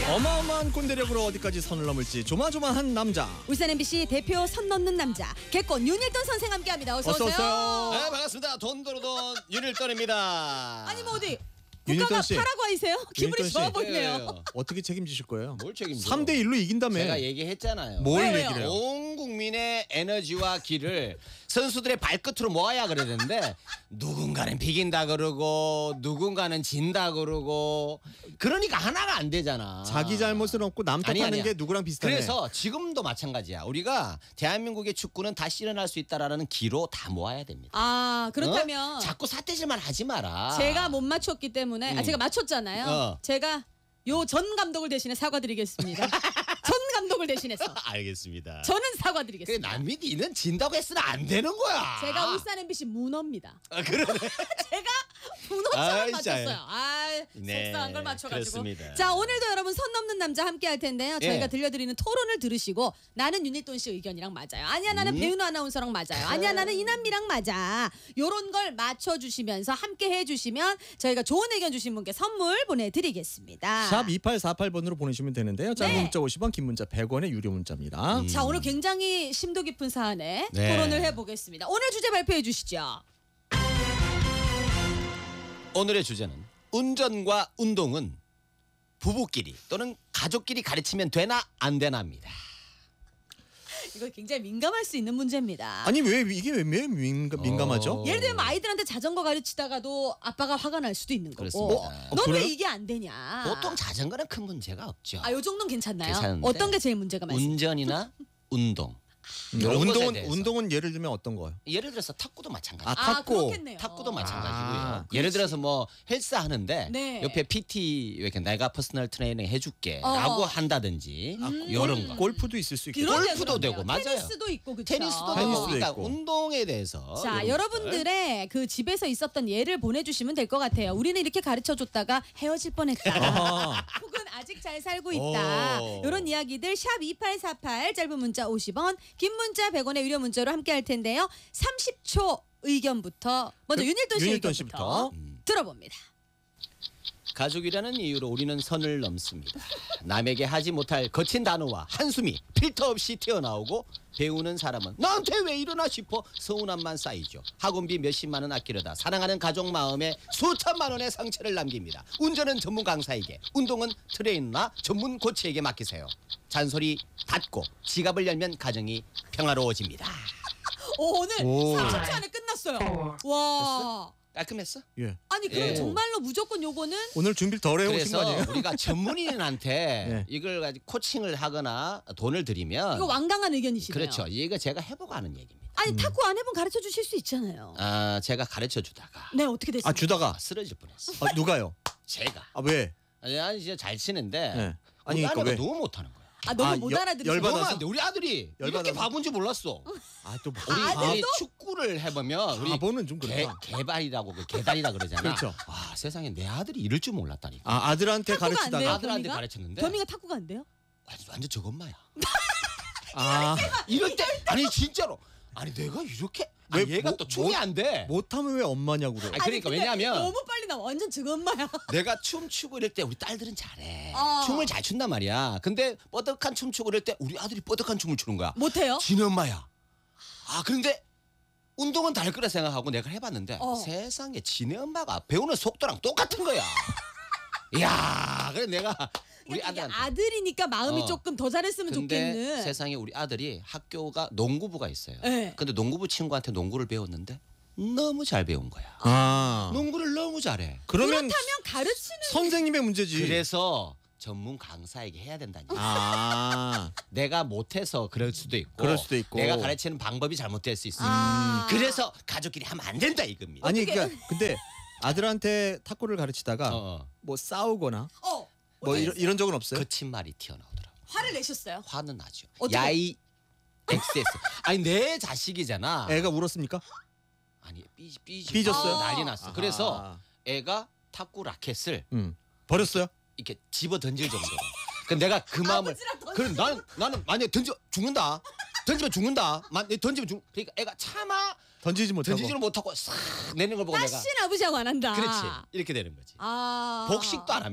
어마어마한 꼰대력으로 어디까지 선을 넘을지 조마조마한 남자. 울산 MBC 대표 선 넘는 남자 개콘 윤일돈 선생 함께합니다. 어서 오세요. 네, 반갑습니다. 돈도로돈 윤일돈입니다. 아니 뭐 어디 윤일돈 국가가 씨. 파라과이세요? 기분이 윤일돈 씨. 좋아 보이네요. 예, 어떻게 책임지실 거예요? 뭘 책임져? 3대 1로 이긴다며. 제가 얘기했잖아요. 뭘 왜요? 얘기를 해요? 온 국민의 에너지와 기를 선수들의 발끝으로 모아야 그러는데 누군가는 비긴다 그러고 누군가는 진다 그러고 그러니까 하나가 안 되잖아. 자기 잘못은 없고 남 아니, 탓하는 아니야. 게 누구랑 비슷하네. 그래서 지금도 마찬가지야. 우리가 대한민국의 축구는 다시 일어날 수 있다라는 기로 다 모아야 됩니다. 아 그렇다면 어? 자꾸 사태질만 하지 마라. 제가 못 맞췄기 때문에 제가 맞췄잖아요. 어. 제가 요 전 감독을 대신해 사과드리겠습니다. 전 감독을 대신해서 알겠습니다. 저는 그래 사과드리겠습니다. 남이 니는 진다고 했으나 안 되는 거야. 제가 울산 MBC 문어입니다. 아, 그러네. 제가 문어처럼 아이, 맞췄어요. 자. 아, 네, 속상한 걸 맞춰가지고. 그렇습니다. 자, 오늘도 여러분 선 넘는 남자 함께 할 텐데요. 저희가 예. 들려드리는 토론을 들으시고 나는 윤일돈 씨 의견이랑 맞아요. 아니야 나는 배윤호 아나운서랑 맞아요. 아니야 나는 이남미랑 맞아. 요런 걸 맞춰주시면서 함께 해주시면 저희가 좋은 의견 주신 분께 선물 보내드리겠습니다. 샵 2848번으로 보내시면 되는데요. 짧은 네. 문자 50원, 긴 문자 100원의 유료 문자입니다. 자, 오늘 굉장히 심도 깊은 사안에 네. 토론을 해보겠습니다. 오늘 주제 발표해 주시죠. 오늘의 주제는 운전과 운동은 부부끼리 또는 가족끼리 가르치면 되나 안 되나입니다. 이거 굉장히 민감할 수 있는 문제입니다. 아니 왜 이게 왜 민감하죠? 예를 들면 아이들한테 자전거 가르치다가도 아빠가 화가 날 수도 있는 거고. 그렇습니다. 넌 왜 그래요? 이게 안 되냐? 보통 자전거는 큰 문제가 없죠. 아, 요 정도는 괜찮나요? 괜찮은데 어떤 게 제일 문제가 많습니까? 운전이나 운동. 이런 것에 운동은 대해서. 운동은 예를 들면 어떤 거요? 예를 들어서 탁구도 마찬가지. 아, 아, 탁구. 그렇겠네요. 탁구도 마찬가지고요. 아, 예를 들어서 뭐 헬스 하는데 네. 옆에 PT 이렇게 내가 퍼스널 트레이닝 해줄게 어. 라고 한다든지 이런 거. 골프도 있을 수 있고. 그럼요, 골프도 그럼요. 되고, 맞아요. 테니스도 있고 그렇죠. 테니스도 되고. 테니스도 그러니까 있고. 운동에 대해서 자, 이런 여러분들의 그 집에서 있었던 예를 보내주시면 될 것 같아요. 우리는 이렇게 가르쳐줬다가 헤어질 뻔했다. 아하. 혹은 아직 잘 살고 있다. 오. 이런 이야기들 샵 2848 짧은 문자 50원, 긴 문자 100원의 유료 문자로 함께 할 텐데요. 30초 의견부터 먼저 윤일돈 씨 윤일돈 의견부터 씨부터. 들어봅니다. 가족이라는 이유로 우리는 선을 넘습니다. 남에게 하지 못할 거친 단어와 한숨이 필터 없이 튀어나오고 배우는 사람은 나한테 왜 이러나 싶어 서운함만 쌓이죠. 학원비 몇십만 원 아끼려다 사랑하는 가족 마음에 수천만 원의 상처를 남깁니다. 운전은 전문 강사에게, 운동은 트레이너나 전문 코치에게 맡기세요. 잔소리 받고 지갑을 열면 가정이 평화로워집니다. 오늘 오. 30초 안에 끝났어요. 와. 깔끔했어? 예. 아니 그럼 예. 정말로 무조건 요거는 오늘 준비를 덜 해오신 그래서 거 아니에요? 우리가 전문인한테 네. 이걸 가지고 코칭을 하거나 돈을 들이면 이거 완강한 의견이시네요. 그렇죠. 이거 제가 해보고 하는 얘기입니다. 아니 탁구 안 해본 가르쳐 주실 수 있잖아요. 아, 제가 가르쳐 주다가 네 어떻게 됐어요? 아 주다가 쓰러질 뻔했어. 아, 누가요? 제가. 아 왜? 아니 진짜 잘 치는데 네. 아니 아니, 아내가 그러니까 왜? 너무 못하는 거야. 아 너무 아, 못 열- 알아들으시죠? 열받아서? 너무 안 돼. 우리 아들이 이렇게 열받아서? 바본지 몰랐어. 아또 우리 아들도? 축구를 해보면 우리 바보는 좀 그렇다. 개발이라고 개다리라 그러잖아. 그렇죠. 와 세상에 내 아들이 이럴 줄 몰랐다니까. 아 아들한테 탁구가 안 돼요? 가르치다가 아들한테 겸이가? 가르쳤는데 겸이가 탁구가 안 돼요? 완전 저것마야. 아 이럴 때 아니 진짜로 아니 내가 이렇게 왜 얘가 뭐- 또 총이 뭐- 안 돼. 못하면 왜 엄마냐고 그래. 아니, 그러니까 근데 왜냐면 너무 빨리 나와. 완전 저거 엄마야. 내가 춤추고 이럴 때 우리 딸들은 잘해. 어. 춤을 잘 춘단 말이야. 근데 뻐덕한 춤 추고 이럴 때 우리 아들이 뻐덕한 춤을 추는 거야. 못해요? 지는 엄마야. 아 그런데 운동은 다를 거라 생각하고 내가 해봤는데 어. 세상에 지네 엄마가 배우는 속도랑 똑같은 거야. 이야 그래 내가 우리 그러니까 이게 아들한테 아들이니까 마음이 어. 조금 더 잘했으면 근데 좋겠는. 세상에 우리 아들이 학교가 농구부가 있어요. 네. 근데 농구부 친구한테 농구를 배웠는데 너무 잘 배운 거야. 아 농구를 너무 잘해. 그러면 그렇다면 가르치는 선생님의 문제지. 그래서 전문 강사에게 해야 된다니. 아 내가 못해서 그럴 수도 있고, 그럴 수도 있고. 내가 가르치는 방법이 잘못될 수 있으니 그래서 가족끼리 하면 안 된다 이겁니다. 아니 그러니까 근데 아들한테 탁구를 가르치다가 어. 뭐 싸우거나 뭐 어떻게 이런 적은 없어요? 거친 말이 튀어나오더라고. 화를 내셨어요? 화는 나죠. 어떻게? 야이 XS. 아니 내 자식이잖아. 애가 울었습니까? 아니 삐졌어요? 난리 났어. 아하. 그래서 애가 탁구 라켓을 버렸어요? 이렇게 집어 던질 정도로. 그 내가 그 마음을 아버지랑 던져. 그럼 나는 만약에 던져 죽는다. 던지면 죽는다. 던지면 죽. 그러니까 애가 차마 던지지 못하고. 던지지를 못하고 싹 내는 걸 보고 내가 다신 아버지하고 안 한다. 그렇지 이렇게 되는 거지. 아. 복식도 안 합니다.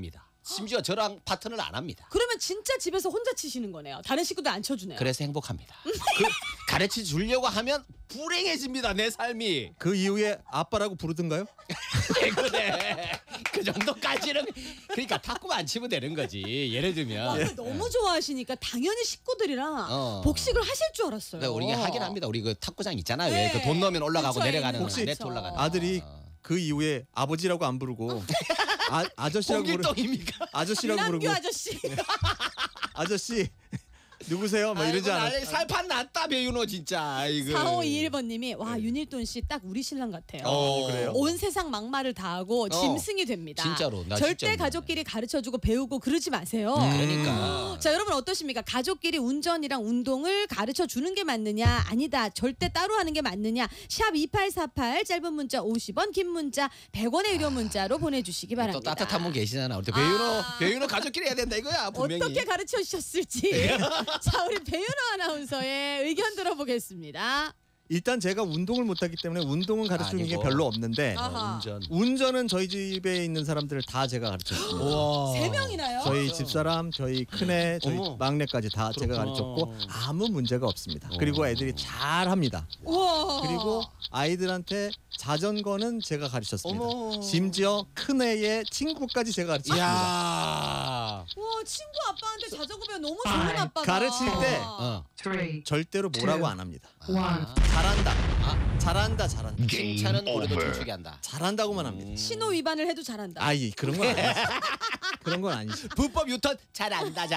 심지어 저랑 파트너를 안 합니다. 그러면 진짜 집에서 혼자 치시는 거네요. 다른 식구들 안 쳐주네요. 그래서 행복합니다. 가르쳐 주려고 하면 불행해집니다. 내 삶이. 그 이후에 아빠라고 부르든가요? 왜 그래? 그 정도까지는 그러니까 탁구만 안 치면 되는 거지. 예를 들면. 와, 너무 좋아하시니까 당연히 식구들이랑 복식을 하실 줄 알았어요. 그러니까 우리 하긴 합니다. 우리 그 탁구장 있잖아요. 네. 왜 그 돈 넣으면 올라가고 그쵸, 내려가는 혹시 네트 올라가는. 아들이 그 이후에 아버지라고 안 부르고 아저씨라고 홍길동입니까? 아저씨라고 유남규 부르고 아저씨. 아저씨 누구세요? 뭐 이러지 않아요? 살판 났다 배윤호 진짜. 아이고. 4521번님이 와 윤일돈 씨 딱 우리 신랑 같아요. 그래요? 온 세상 막말을 다 하고 짐승이 됩니다. 진짜로, 나 절대 진짜 가족끼리 가르쳐주고 배우고 그러지 마세요. 그러니까. 자 여러분 어떠십니까? 가족끼리 운전이랑 운동을 가르쳐 주는 게 맞느냐? 아니다. 절대 따로 하는 게 맞느냐? 샵 2848 짧은 문자 50원, 긴 문자 100원의 유료 문자로 보내주시기 또 바랍니다. 따뜻한 분 계시잖아. 우리 배윤호 가족끼리 해야 된다 이거야. 분명히. 어떻게 가르쳐 주셨을지. 자 우리 배윤호 아나운서의 의견 들어보겠습니다. 일단 제가 운동을 못하기 때문에 운동은 가르치는 게 아니고. 별로 없는데 아하. 운전은 저희 집에 있는 사람들 다 제가 가르쳤습니다. 우와. 3명이나요? 저희 집사람, 저희 큰애, 저희 어머. 막내까지 다 제가 그렇구나. 가르쳤고 아무 문제가 없습니다. 그리고 애들이 잘합니다. 우와. 그리고 아이들한테 자전거는 제가 가르쳤습니다. 어머. 심지어 큰애의 친구까지 제가 가르쳤습니다. 이야. 와 친구 아빠한테 자전거 배워 너무 좋은 아빠가. 가르칠 때 three, 절대로 뭐라고 안 합니다. one. 잘한다. 잘한다. 잘한다. 칭찬은 우리도 춤추게 한다. 잘한다고만 합니다. 신호 위반을 해도 잘한다. 아이 그런 건 아니지. 그런 건 아니지. 불법 유턴 잘한다.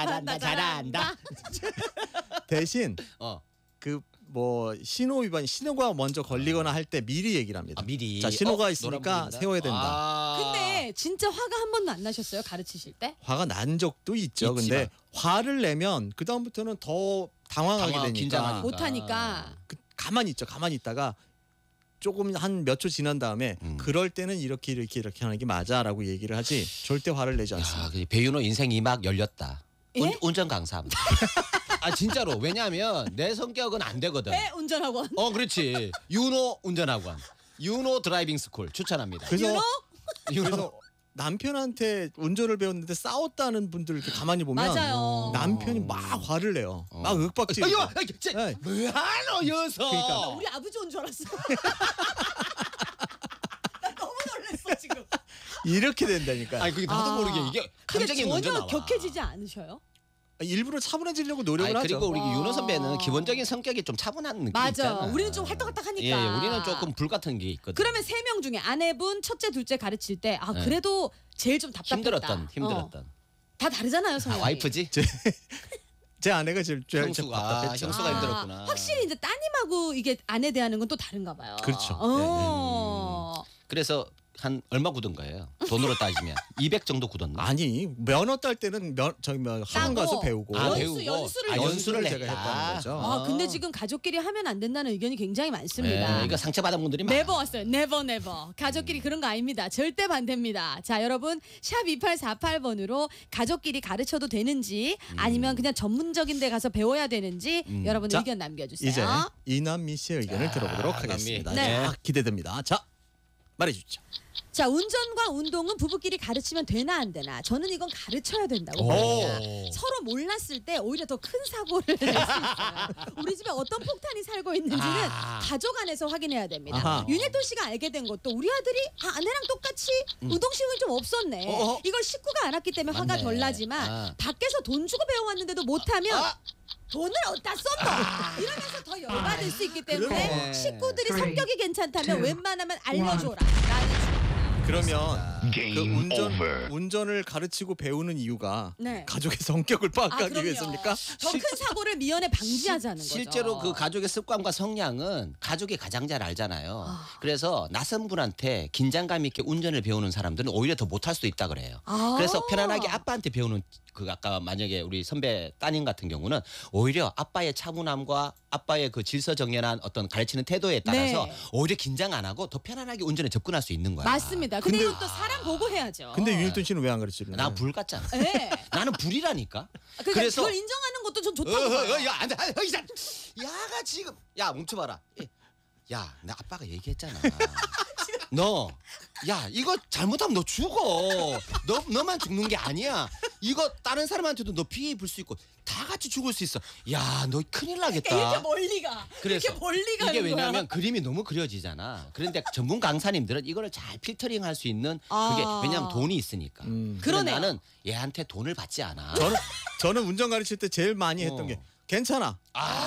대신 어. 그 뭐 신호 위반 신호가 먼저 걸리거나 할 때 미리 얘기를 합니다. 아, 미리. 자 신호가 노란 있으니까 불입니다. 세워야 된다. 근데 진짜 화가 한 번도 안 나셨어요? 가르치실 때? 화가 난 적도 있죠. 근데 있지만. 화를 내면 그 다음부터는 더 당황하게 되니까 긴장하니까. 못하니까. 가만히 있죠. 가만히 있다가 조금 한 몇 초 지난 다음에 그럴 때는 이렇게 하는 게 맞아라고 얘기를 하지 절대 화를 내지 않습니다. 야, 그 배윤호 인생 이막 열렸다. 예? 운전 강사합니다. 아 진짜로 왜냐하면 내 성격은 안 되거든. 배 운전학원. 그렇지. 윤호 운전학원, 윤호 드라이빙 스쿨 추천합니다. 그래서 유노? 그래서 남편한테 운전을 배웠는데 싸웠다는 분들 이렇게 가만히 보면 맞아요. 남편이 막 화를 내요. 막 윽박지. 아유, 네. 왜하노 여서? 그러니까. 우리 아버지 온 줄 알았어. 나 너무 놀랐어 지금. 이렇게 된다니까. 아니 그게 나도 모르게 이게 근데 감정이 먼저 전혀 나와. 격해지지 않으셔요? 일부러 차분해지려고 노력을 아니, 하죠. 그리고 우리 와. 윤호 선배는 기본적인 성격이 좀 차분한 느낌 맞아. 있잖아. 우리는 좀 활딱활딱하니까. 예, 우리는 조금 불 같은 게 있거든. 그러면 3명 중에 아내분, 첫째, 둘째 가르칠 때 네. 그래도 제일 좀 답답했다. 힘들었던. 다 다르잖아요, 성향이. 와이프지? 제 아내가 제일 형수가 답답했죠. 형수가 힘들었구나. 확실히 이제 따님하고 이게 아내 대하는 건 또 다른가 봐요. 그렇죠. 그래서 한 얼마 굳은 거예요? 돈으로 따지면 200 정도 굳었나? 아니 면허 딸 때는 학원 가서 배우고 연수, 연수를 연수를 제가 했다. 했다는 거죠. 근데 지금 가족끼리 하면 안 된다는 의견이 굉장히 많습니다. 이거 상처받은 분들이 많아. 네버 왔어요. 네버 네버. 가족끼리 그런 거 아닙니다. 절대 반대입니다. 자, 여러분 샵 2848번으로 가족끼리 가르쳐도 되는지 아니면 그냥 전문적인 데 가서 배워야 되는지 여러분 자, 의견 남겨주세요. 이제 이남미 씨의 의견을 들어보도록 남미. 하겠습니다. 네. 자, 기대됩니다. 자 말해주죠. 자, 운전과 운동은 부부끼리 가르치면 되나 안 되나? 저는 이건 가르쳐야 된다고 오. 봅니다. 서로 몰랐을 때 오히려 더 큰 사고를 낼 수 있어요. 우리 집에 어떤 폭탄이 살고 있는지는 가족 안에서 확인해야 됩니다. 아하. 윤일돈 씨가 알게 된 것도 우리 아들이 아내랑 똑같이 운동신경이 좀 없었네. 어어. 이걸 식구가 알았기 때문에 화가 맞네. 덜 나지만 밖에서 돈 주고 배워왔는데도 못하면 돈을 어디다 썼노? 이러면서 더 열받을 수 있기 때문에 그러네. 식구들이 Three, 성격이 괜찮다면 two, 웬만하면 알려줘라. 라는 그러면 그 Game over. 운전을 가르치고 배우는 이유가 네. 가족의 성격을 파악하기 그럼요. 위해서입니까? 더 큰 사고를 미연에 방지하자는 거죠. 실제로 그 가족의 습관과 성향은 가족이 가장 잘 알잖아요. 그래서 낯선 분한테 긴장감 있게 운전을 배우는 사람들은 오히려 더 못할 수도 있다 그래요. 그래서 편안하게 아빠한테 배우는 그 아까 만약에 우리 선배 따님 같은 경우는 오히려 아빠의 차분함과 아빠의 그 질서정연한 어떤 가르치는 태도에 따라서 네. 오히려 긴장 안 하고 더 편안하게 운전에 접근할 수 있는 거야. 맞습니다. 근데 이건 또 사람 보고 해야죠. 근데 윤일돈 씨는 왜 안 가르치는 거예요? 난 불 같잖아. 네. 나는 불이라니까. 그러니까 그래서 그걸 인정하는 것도 좀 좋다고 봐요. 야, 안 돼. 야가 지금 야 멈춰봐라. 야, 나 아빠가 얘기했잖아. 너, 야, 이거 잘못하면 너 죽어. 너만 죽는 게 아니야. 이거 다른 사람한테도 너 피해 입을 수 있고 다 같이 죽을 수 있어. 야, 너 큰일 나겠다. 이렇게 멀리 가. 그래서 이렇게 멀리 가는 이게 거야. 왜냐하면 그림이 너무 그려지잖아. 그런데 전문 강사님들은 이거를 잘 필터링할 수 있는 그게 왜냐하면 돈이 있으니까. 근데 그러네요. 나는 얘한테 돈을 받지 않아. 저는 운전 가르칠 때 제일 많이 했던 게 괜찮아.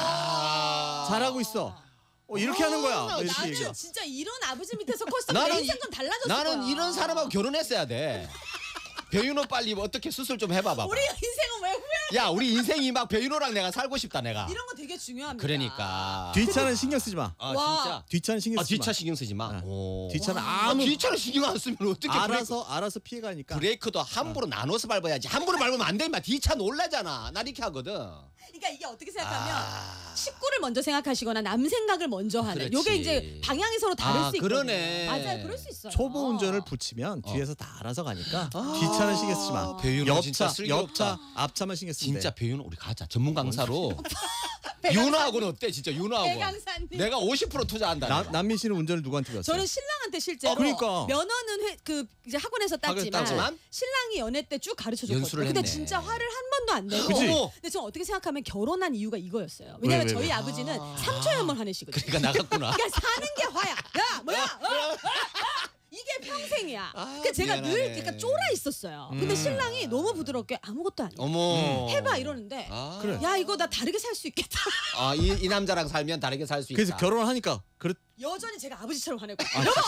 잘하고 있어. 이렇게 하는 거야. 이렇게 나는 얘기해. 진짜 이런 아버지 밑에서 컸으면 나는 내 인생 좀 달라졌을 거야. 나는 이런 사람하고 결혼했어야 돼. 배윤호 빨리 어떻게 수술 좀 해봐봐. 우리 인생은 왜 후회? 야, 우리 인생이 막 배윤호랑 내가 살고 싶다 내가. 이런 거 되게 중요합니다. 그러니까. 뒷차는 신경 쓰지 마. 아 와. 진짜. 뒷차는 신경 쓰지 마. 뒷차 신경 쓰지 마. 네. 오. 뒷차는 아, 아무 뒷차는 신경 안 쓰면 어떻게 알아서 피해가니까. 브레이크도 함부로 나눠서 밟아야지. 함부로 밟으면 안 돼, 임마. 뒷차 놀라잖아. 나 이렇게 하거든. 그러니까 이게 어떻게 생각하면 아. 식구를 먼저 생각하시거나 남 생각을 먼저 하는. 그렇지. 요게 이제 방향이 서로 다를 수 있거든요. 그러네. 맞아요, 그럴 수 있어요. 초보 운전을 붙이면 뒤에서 다 알아서 가니까 뒷차는 신경 쓰지 마. 배윤호 진짜 옆차, 슬기롭다. 옆차, 앞차만 신경 쓰면 진짜 돼. 배윤호 우리 가자. 전문 강사로. 배강사님. 윤호하고는 어때? 진짜 윤호하고. 배강사님. 내가 50% 투자한다. 남민 씨는 운전을 누구한테 배웠어요? 저는 신랑한테 실제로 그러니까. 면허는 이제 학원에서 땄지만 따지만? 신랑이 연애 때 쭉 가르쳐 줬거든요. 연수를 근데 했네. 진짜 화를 한 번도 안 내고. 그치? 근데 저는 어떻게 생각하면 결혼한 이유가 이거였어요. 왜냐면 왜? 저희 아버지는 3초에 한 번 화내시거든요. 그러니까 나갔구나. 그러니까 사는 게 화야. 야, 뭐야? 이게 평생이야. 그러니까 제가 미안하네. 늘 그러니까 쫄아 있었어요. 근데 신랑이 너무 부드럽게 아무것도 아니야. 어머. 해봐 이러는데 그래. 야 이거 나 다르게 살 수 있겠다. 아, 이 남자랑 살면 다르게 살 수 있다. 그래서 결혼을 하니까 여전히 제가 아버지처럼 화내고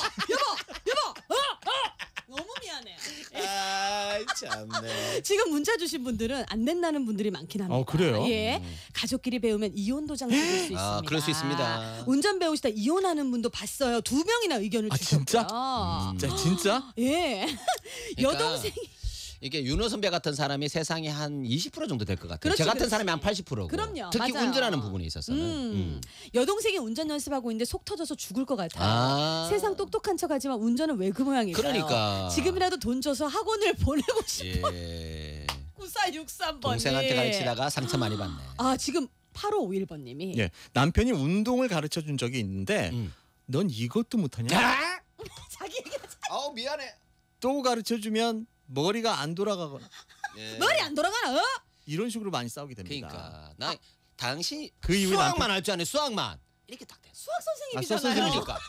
여보 너무 미안해. 아, 참네. 지금 문자 주신 분들은 안 된다는 분들이 많긴 합니다. 그래요? 예, 가족끼리 배우면 이혼 도장 찍을 수 있습니다. 아, 그럴 수 있습니다. 운전 배우시다 이혼하는 분도 봤어요. 2명이나 의견을 아, 진짜? 주셨고요. 진짜? 예, 여동생이 이게 윤호 선배 같은 사람이 세상에 한 20% 정도 될 것 같아요. 그렇지, 저 같은 그렇지. 사람이 한 80%고. 그럼요, 특히 맞아요. 운전하는 부분에 있어서는. 여동생이 운전 연습하고 있는데 속 터져서 죽을 것 같아요. 아. 세상 똑똑한 척하지만 운전은 왜 그 모양일까요? 그러니까. 지금이라도 돈 줘서 학원을 보내고 싶어. 예. 9463번님. 동생한테 가르치다가 상처 많이 받네. 아 지금 8551번님이 예. 남편이 운동을 가르쳐 준 적이 있는데 넌 이것도 못하냐? 야! 자기 얘기 아우 미안해. 또 가르쳐 주면 머리가 안 돌아가거나 예. 머리 안 돌아가나? 이런 식으로 많이 싸우게 됩니다. 그러니까 나 당신 그 이후에 수학만 할 줄 아네. 수학만. 이렇게 딱 돼. 수학 선생님이잖아요. 수학 선생님. 그러니까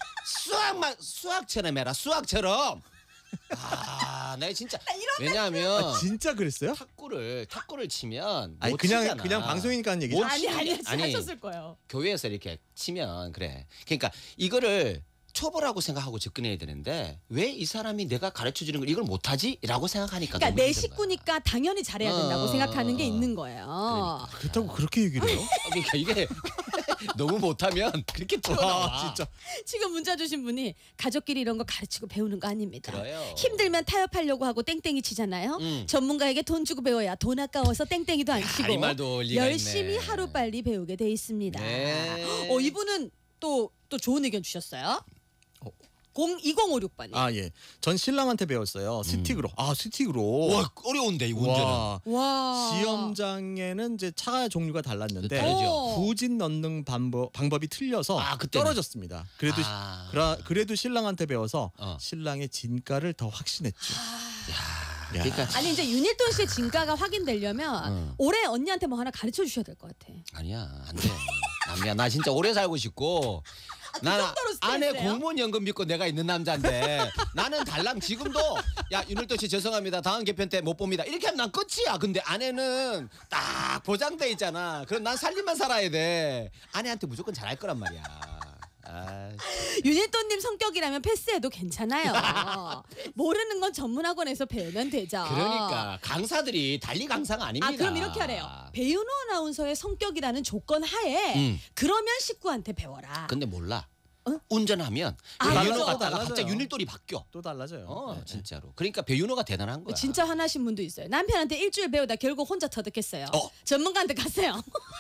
수학처럼 해라. 수학처럼. 아, 나 진짜 왜냐하면 진짜 그랬어요? 탁구를 치면 아니 못 그냥 치잖아. 그냥 방송이니까 하는 얘기죠. 못 아니 아니. 하셨을 거예요. 교회에서 이렇게 치면 그래. 그러니까 이거를 초보라고 생각하고 접근해야 되는데 왜 이 사람이 내가 가르쳐 주는 걸 이걸 못하지? 라고 생각하니까 그러니까 너무 내 힘든 거야. 식구니까 당연히 잘해야 된다고 생각하는 게 있는 거예요. 그러니까. 그렇다고 그렇게 얘기를 해요? 그러니까 이게 너무 못하면 그렇게 튀어나와. 아, 진짜. 지금 문자 주신 분이 가족끼리 이런 거 가르치고 배우는 거 아닙니다. 그래요. 힘들면 타협하려고 하고 땡땡이 치잖아요. 전문가에게 돈 주고 배워야 돈 아까워서 땡땡이도 안 치고 이 말도 일리가 열심히 있네. 하루 빨리 배우게 돼 있습니다. 네. 이분은 또 좋은 의견 주셨어요. 2056번님. 아 예. 전 신랑한테 배웠어요. 스틱으로. 스틱으로. 와 어려운데 이 운전은. 와. 시험장에는 이제 차 종류가 달랐는데 다르죠. 후진 넣는 방법이 틀려서 그때는. 떨어졌습니다. 그래도 신랑한테 배워서 신랑의 진가를 더 확신했죠. 야. 그러니까 아니 이제 윤일돈 씨의 진가가 확인되려면 올해 언니한테 뭐 하나 가르쳐 주셔야 될 것 같아. 아니야 안 돼. 남이야 나 진짜 오래 살고 싶고. 난 정도로 아내 스트레스예요? 공무원 연금 믿고 내가 있는 남자인데 나는 달랑 지금도 야 윤일도 씨 죄송합니다 다음 개편 때 못 봅니다 이렇게 하면 난 끝이야. 근데 아내는 딱 보장돼 있잖아. 그럼 난 살림만 살아야 돼. 아내한테 무조건 잘할 거란 말이야. 윤일돈님 성격이라면 패스해도 괜찮아요. 모르는 건 전문학원에서 배우면 되죠. 그러니까 강사들이 달리 강사가 아닙니다. 그럼 이렇게 하래요. 배윤호 아나운서의 성격이라는 조건 하에 그러면 식구한테 배워라. 근데 몰라. 어? 운전하면 맞아. 배윤호 또 갔다가 달라져요. 갑자기 윤일돌이 바뀌어. 또 달라져요. 네. 진짜로. 그러니까 배윤호가 대단한 거야. 진짜 화나신 분도 있어요. 남편한테 일주일 배우다 결국 혼자 터득했어요. 전문가한테 갔어요.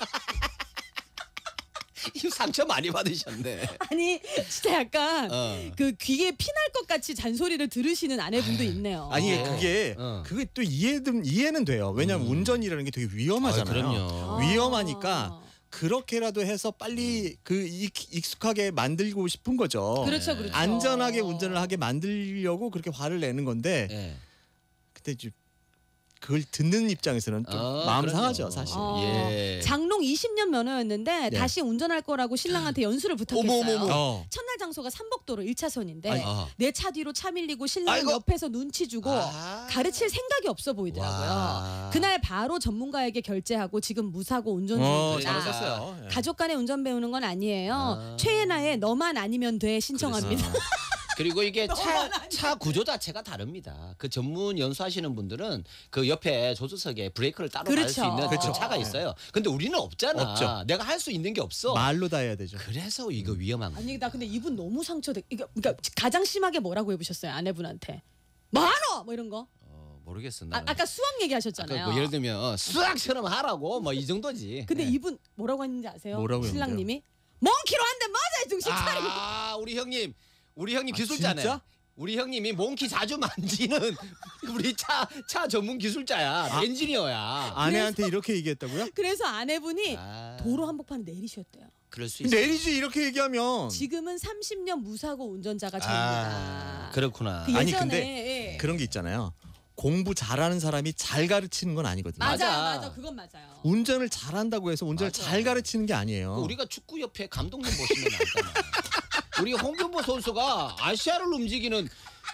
이 상처 많이 받으셨네. 아니 진짜 약간 그 귀에 피날 것 같이 잔소리를 들으시는 아내분도 있네요. 아니 그게 또 이해는 돼요. 왜냐하면 운전이라는 게 되게 위험하잖아요. 그럼요. 위험하니까 그렇게라도 해서 빨리 그 익숙하게 만들고 싶은 거죠. 그렇죠, 그렇죠. 안전하게 운전을 하게 만들려고 그렇게 화를 내는 건데 예. 근데 이제 그걸 듣는 입장에서는 좀 마음 그럼요. 상하죠, 사실. 예. 장롱 20년 면허였는데 네. 다시 운전할 거라고 신랑한테 연수를 부탁했어요. 어머. 첫날 장소가 삼복도로 1차선인데 아니, 내 차 뒤로 차 밀리고 신랑 아이고. 옆에서 눈치 주고 아. 가르칠 생각이 없어 보이더라고요. 와. 그날 바로 전문가에게 결제하고 지금 무사고 운전 중입니다. 잘하셨어요. 예. 가족 간에 운전 배우는 건 아니에요. 아. 최애나의 너만 아니면 돼 신청합니다. 그리고 이게 차 구조 자체가 다릅니다. 그 전문 연수하시는 분들은 그 옆에 조수석에 브레이크를 따로 달 수 그렇죠. 있는 그 그렇죠. 차가 있어요. 근데 우리는 없잖아. 없죠. 내가 할 수 있는 게 없어. 말로 다 해야 되죠. 그래서 이거 위험한 거야. 아니 나 근데 이분 너무 상처돼. 그러니까 가장 심하게 뭐라고 해보셨어요 아내분한테? 뭐하노? 뭐 이런 거. 모르겠어. 나는. 아까 수학 얘기하셨잖아요. 뭐 예를 들면 수학처럼 하라고 뭐 이 정도지. 근데 네. 이분 뭐라고 했는지 아세요? 뭐라고 신랑님이 몽키로 한 대 맞아야 정신 차리고. 우리 형님 기술자네. 진짜? 우리 형님이 몽키 자주 만지는 우리 차 전문 기술자야. 엔지니어야. 아내한테 이렇게 얘기했다고요? 그래서 아내분이 아. 도로 한복판에 내리셨대요. 그럴 수 있어. 내리지 이렇게 얘기하면. 지금은 30년 무사고 운전자가 접니다. 그렇구나. 그 아니, 예전에 근데 예. 그런 게 있잖아요. 공부 잘하는 사람이 잘 가르치는 건 아니거든요. 맞아, 그건 맞아요. 운전을 잘한다고 해서 운전을 맞아. 잘 가르치는 게 아니에요. 우리가 축구 옆에 감독님 보시면 알잖아. 우리 홍준보 선수가 아시아를 움직이는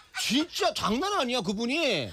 진짜 장난 아니야 그분이.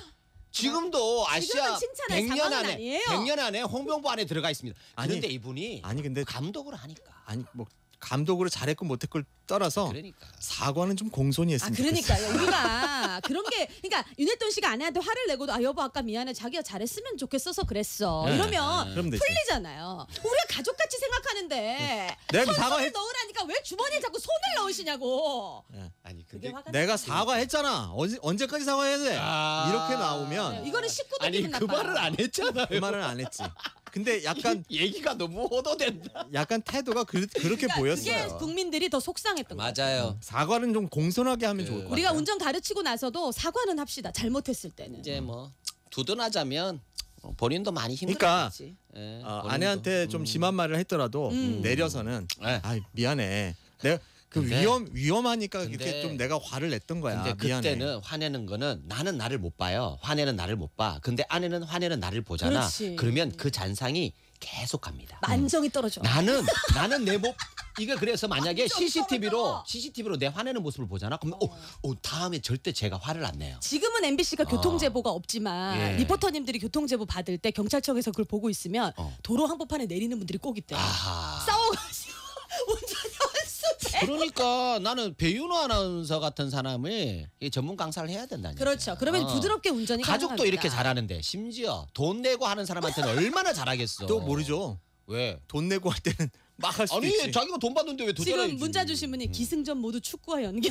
지금도 아시아 지금은 칭찬할 100년 상황은 안에 아니에요. 100년 안에 홍명보 안에 들어가 있습니다. 아니, 그런데 이분이 아니 근데 감독을 하니까. 아니 뭐 감독으로 잘했고 못했고를 떠나서 그러니까. 사과는 좀 공손히 아 했으면 좋겠어요. 그러니까요. 우리가 그런 게 그러니까 윤혜돈 씨가 아내한테 화를 내고도 아 여보 아까 미안해 자기가 잘했으면 좋겠어서 그랬어. 네. 이러면 그럼 되지. 풀리잖아요. 우리가 가족같이 생각하는데 내가 손을 사과했- 넣으라니까 왜 주머니에 자꾸 손을 넣으시냐고. 아니 그게 근데 화가 내가 나지. 사과했잖아. 언제까지 사과해야 돼? 아. 이렇게 나오면 이거는 식구도 아니 기분 그 나빠요. 말을 안 했잖아요. 그 말은 안 했지. 근데 약간 얘기가 너무 호도된다. 태도가 그렇게 그러니까 그게 보였어요. 국민들이 더 속상했던 거예요. 맞아요. 사과는 좀 공손하게 하면 좋을 것 같아요. 우리가 운전 가르치고 나서도 사과는 합시다. 잘못했을 때는. 이제 뭐 두둔하자면 본인도 많이 그러니까, 힘들었지. 예, 아내한테 좀 심한 말을 했더라도 내려서는 네. 아 미안해. 내가 그 근데- 위험하니까 근데- 이렇게 좀 내가 화를 냈던 거야. 근데 미안해. 그때는 화내는 거는 나는 나를 못 봐요. 화내는 나를 못 봐. 근데 아내는 화내는 나를 보잖아. 그렇지. 그러면 그 잔상이 계속 갑니다. 만정이 떨어져. 나는 내 목 이거 그래서 만약에 완전 떨어져. CCTV로 내 화내는 모습을 보잖아. 그럼 다음에 절대 제가 화를 안 내요. 지금은 MBC가 교통 제보가 없지만 예. 리포터님들이 교통 제보 받을 때 경찰청에서 그걸 보고 있으면 어. 도로 한복판에 내리는 분들이 꼭 있대요. 아하. 싸워가지고 운전 연습. 그러니까 나는 배윤호 아나운서 같은 사람을 이 전문 강사를 해야 된다니까. 그렇죠. 그러면 부드럽게 운전이 가족도 가능합니다. 이렇게 잘하는데 심지어 돈 내고 하는 사람한테는 얼마나 잘하겠어. 또 모르죠. 왜? 돈 내고 할 때는 막 할 수도 아니 있지. 자기가 돈 받는데 왜 더 잘해야지. 지금 문자 주신 분이 기승전 모두 축구와 연결.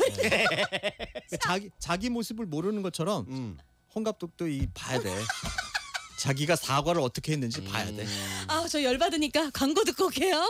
자기 모습을 모르는 것처럼 음. 홍 감독도 봐야 돼. 자기가 사과를 어떻게 했는지 봐야 돼. 아, 저 열받으니까 광고 듣고 올게요.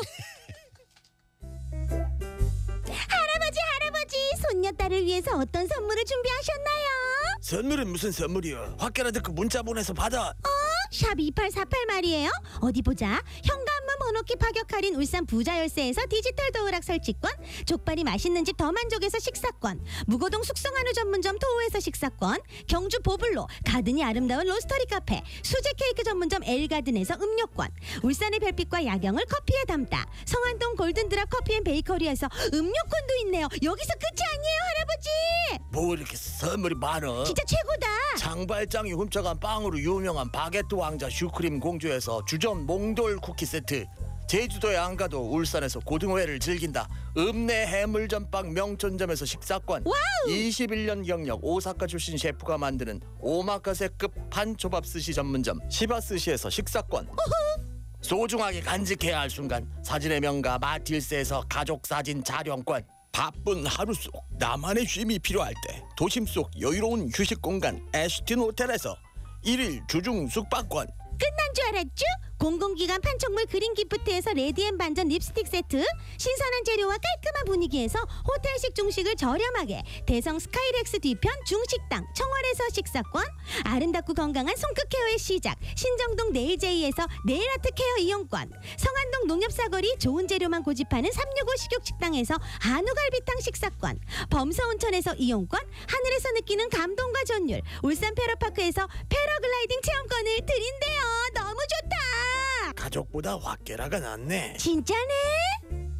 할아버지 손녀딸을 위해서 어떤 선물을 준비하셨나요? 선물은 무슨 선물이야? 확대나 듣고 문자 보내서 받아. 샵 2848 말이에요. 어디 보자. 현관문 번호키 파격 할인 울산 부자 열쇠에서 디지털 도어락 설치권, 족발이 맛있는 집 더 만족에서 식사권, 무고동 숙성한우 전문점 토우에서 식사권, 경주 보블로 가든이 아름다운 로스터리 카페, 수제 케이크 전문점 엘가든에서 음료권, 울산의 별빛과 야경을 커피에 담다 성안동 골든드랍 커피앤베이커리에서 음료권도 있네요. 여기서 끝이 아니에요, 할아버지. 뭐 이렇게 선물이 많어? 진짜 최고다. 장발장이 훔쳐간 빵으로 유명한 바게트 왕자 슈크림 공주에서 주전 몽돌 쿠키 세트, 제주도에 안 가도 울산에서 고등어회를 즐긴다 읍내 해물전빵 명촌점에서 식사권, 21년 경력 오사카 출신 셰프가 만드는 오마카세급 판초밥 스시 전문점 시바스시에서 식사권, 소중하게 간직해야 할 순간 사진의 명가 마틸스에서 가족사진 촬영권, 바쁜 하루 속 나만의 쉼이 필요할 때 도심 속 여유로운 휴식 공간 애쉬틴 호텔에서 1일 주중 숙박권, 끝난 줄 알았죠? 공공기관 판촉물 그린 기프트에서 레디앤 반전 립스틱 세트, 신선한 재료와 깔끔한 분위기에서 호텔식 중식을 저렴하게, 대성 스카이렉스 뒤편 중식당 청월에서 식사권, 아름답고 건강한 손끝 케어의 시작 신정동 네일제이에서 네일아트 케어 이용권, 성안동 농협사거리 좋은 재료만 고집하는 365 식육식당에서 한우갈비탕 식사권, 범서온천에서 이용권, 하늘에서 느끼는 감동과 전율 울산 페러파크에서 패러글라이딩 체험권을 드린대요. 너무 좋다. 가족보다 확계라가 낫네. 진짜네?